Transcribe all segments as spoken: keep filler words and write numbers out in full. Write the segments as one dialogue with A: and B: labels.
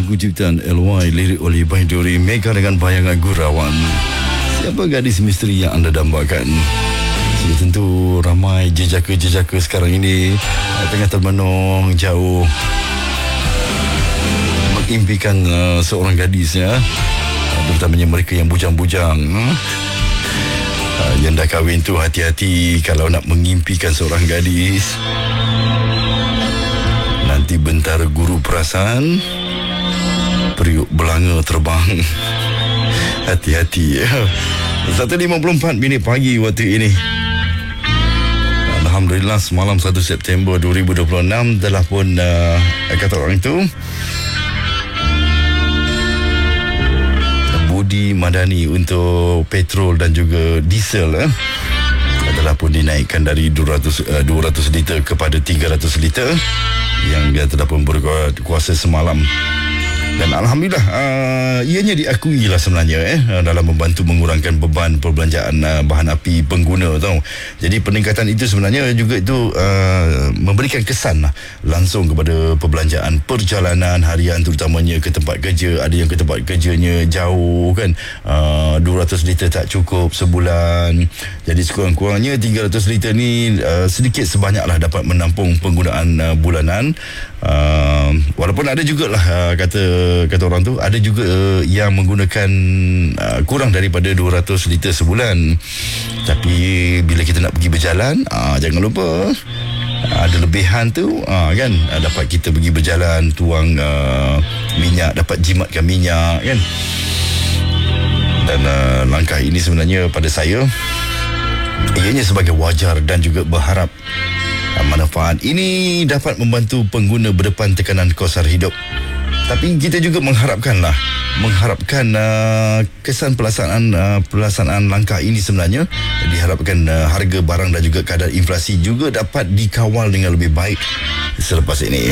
A: lagu ciptaan L Y, lirik oleh Baiduri, Mega dengan bayangan gurauan. Siapa gadis misteri yang anda dambakan? Ya, tentu ramai jejaka-jejaka sekarang ini tengah termenung jauh mengimpikan uh, seorang gadis, ya, terutamanya mereka yang bujang-bujang. Uh, yang dah kahwin tu hati-hati kalau nak mengimpikan seorang gadis. Nanti bentar guru perasaan, periuk belanga terbang. Hati-hati, ya. satu lima puluh empat minit pagi waktu ini. Alhamdulillah, semalam satu September dua ribu dua puluh enam telah pun uh, kata orang itu budi madani untuk petrol dan juga diesel, eh, telah pun dinaikkan dari dua ratus, uh, dua ratus liter kepada tiga ratus liter yang dia telah pun berkuasa semalam. Dan Alhamdulillah, uh, ianya diakui lah sebenarnya, eh, dalam membantu mengurangkan beban perbelanjaan uh, bahan api pengguna, tahu. Jadi peningkatan itu sebenarnya juga itu uh, memberikan kesan lah, langsung kepada perbelanjaan perjalanan harian, terutamanya ke tempat kerja. Ada yang ke tempat kerjanya jauh, kan, uh, dua ratus liter tak cukup sebulan. Jadi sekurang-kurangnya tiga ratus liter ni uh, sedikit sebanyaklah dapat menampung penggunaan uh, bulanan. Uh, walaupun ada jugalah uh, kata kata orang tu, ada juga uh, yang menggunakan uh, kurang daripada dua ratus liter sebulan. Tapi bila kita nak pergi berjalan, uh, jangan lupa uh, ada lebihan tu, uh, kan, uh, dapat kita pergi berjalan, tuang uh, minyak, dapat jimatkan minyak, kan. Dan uh, langkah ini sebenarnya pada saya ianya sebagai wajar dan juga berharap manfaat ini dapat membantu pengguna berdepan tekanan kos harga hidup. Tapi kita juga mengharapkanlah mengharapkan uh, kesan pelaksanaan uh, pelaksanaan langkah ini sebenarnya diharapkan uh, harga barang dan juga kadar inflasi juga dapat dikawal dengan lebih baik selepas ini.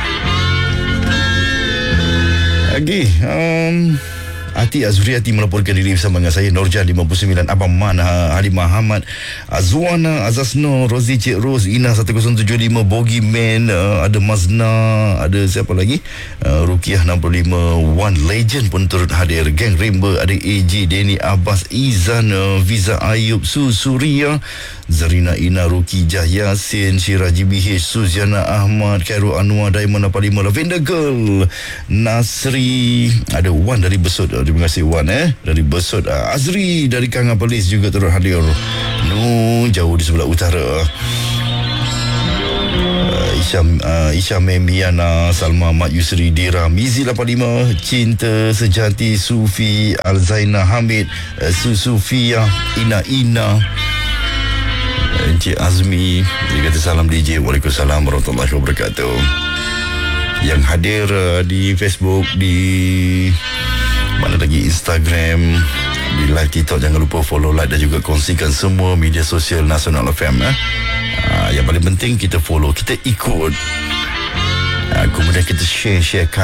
A: Lagi um, Ati Azriati melaporkan diri bersama dengan saya, Nurjan lima puluh sembilan, Abang Man, Halimah Ahmad, Azwana, Azasno, Rozi, Cik Ros, Ina satu kosong tujuh lima, Bogi Man, uh, ada Mazna, ada siapa lagi, uh, Rukiah enam puluh lima, One Legend pun turut hadir, Gang Rimba, ada A J, Denny Abbas, Izan, uh, Viza Ayub, Su Suria, Zarina Ina, Ruki Jahyasin, Syirah G B H, Suziana Ahmad, Khairul Anwar, Diamond lapan puluh lima, Lavender Girl, Nasri, ada Wan dari Besut. Terima kasih Wan, eh dari Besut. uh, Azri dari Kangapelis juga turut hadir. No, jauh di sebelah utara. uh, Isyam uh, Isyam Miana, Salma Mat Yusri, Dira, Mizi lapan puluh lima, Cinta Sejati, Sufi, Alzaina Hamid, uh, Su Sufia, Ina Ina, Encik Azmi, dia kata salam D J. Waalaikumsalam warahmatullahi wabarakatuh. Yang hadir uh, di Facebook, di mana lagi, Instagram, di live TikTok, jangan lupa follow, like dan juga kongsikan semua media sosial Nasional F M, eh? uh, Yang paling penting kita follow, kita ikut, uh, kemudian kita share, sharekan